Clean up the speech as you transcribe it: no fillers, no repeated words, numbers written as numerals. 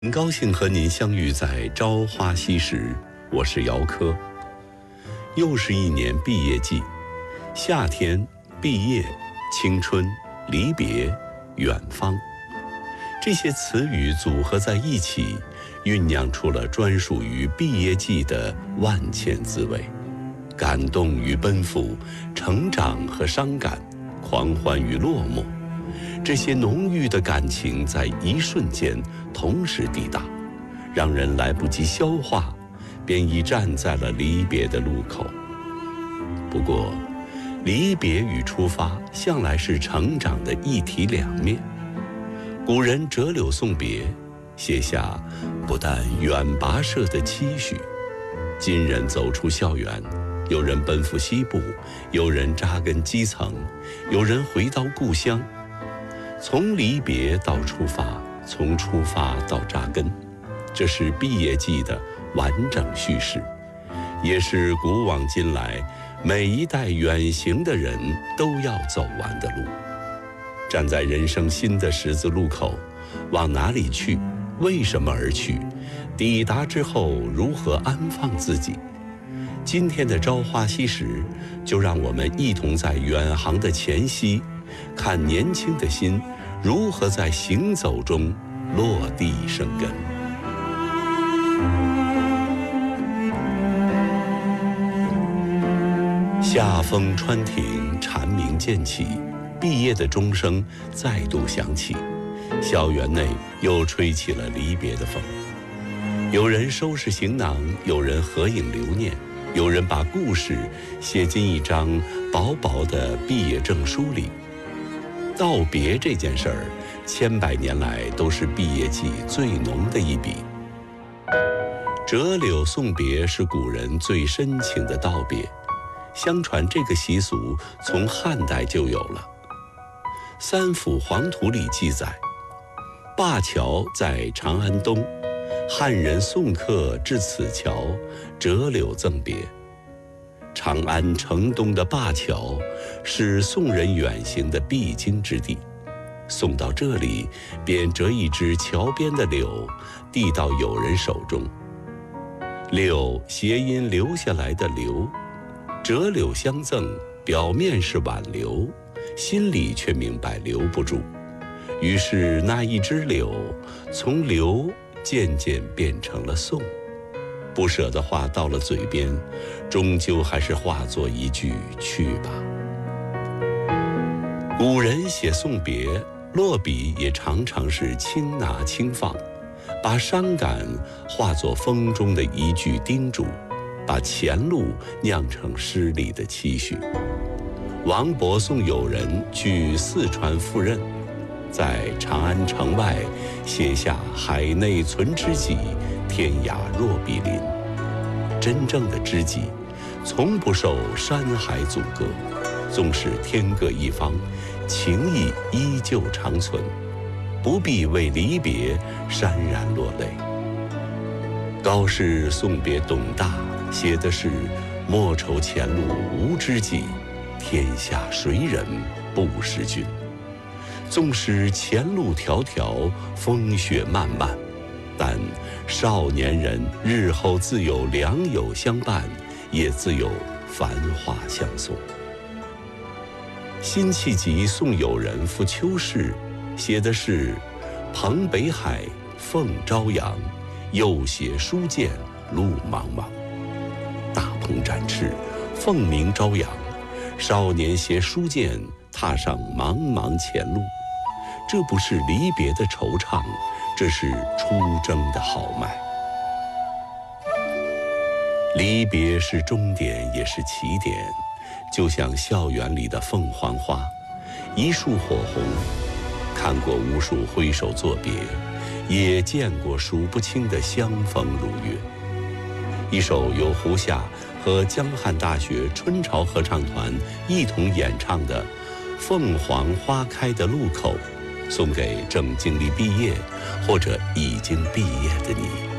很高兴和您相遇在朝花夕拾，我是姚科。又是一年毕业季，夏天、毕业、青春、离别、远方，这些词语组合在一起，酝酿出了专属于毕业季的万千滋味。感动与奔赴，成长和伤感，狂欢与落寞，这些浓郁的感情在一瞬间同时抵达，让人来不及消化，便已站在了离别的路口。不过，离别与出发向来是成长的一体两面。古人折柳送别，写下不但远跋涉的期许。今人走出校园，有人奔赴西部，有人扎根基层，有人回到故乡。从离别到出发，从出发到扎根，这是毕业季的完整叙事，也是古往今来每一代远行的人都要走完的路。站在人生新的十字路口，往哪里去？为什么而去？抵达之后如何安放自己？今天的朝花夕拾，就让我们一同在远航的前夕，看年轻的心如何在行走中落地生根。夏风穿庭，蝉鸣渐起，毕业的钟声再度响起，校园内又吹起了离别的风。有人收拾行囊，有人合影留念，有人把故事写进一张薄薄的毕业证书里。道别这件事儿，千百年来都是毕业季最浓的一笔。折柳送别是古人最深情的道别，相传这个习俗从汉代就有了。三辅黄图里记载，灞桥在长安东，汉人送客至此桥，折柳赠别。长安城东的灞桥是宋人远行的必经之地，送到这里便折一枝桥边的柳，递到友人手中。柳谐音留下来的留，折柳相赠，表面是挽留，心里却明白留不住，于是那一枝柳从留渐渐变成了送。不舍的话到了嘴边，终究还是化作一句去吧。古人写送别，落笔也常常是轻拿轻放，把伤感化作风中的一句叮嘱，把前路酿成诗里的期许。王勃送友人去四川赴任，在长安城外写下海内存知己，天涯若比邻。真正的知己从不受山海阻隔，纵使天各一方，情谊依旧长存，不必为离别潸然落泪。高适送别董大，写的是莫愁前路无知己，天下谁人不识君。纵使前路迢迢，风雪漫漫，但少年人日后自有良友相伴，也自有繁华相送。辛弃疾送友人赴秋市，写的是蓬北海，凤朝阳，又携书剑路茫茫。大鹏展翅，凤鸣朝阳，少年携书剑踏上茫茫前路。这不是离别的惆怅，这是出征的豪迈。离别是终点，也是起点，就像校园里的凤凰花，一束火红。看过无数挥手作别，也见过数不清的相逢如约。一首由胡夏和江汉大学春潮合唱团一同演唱的《凤凰花开的路口》，送给正经历毕业或者已经毕业的你。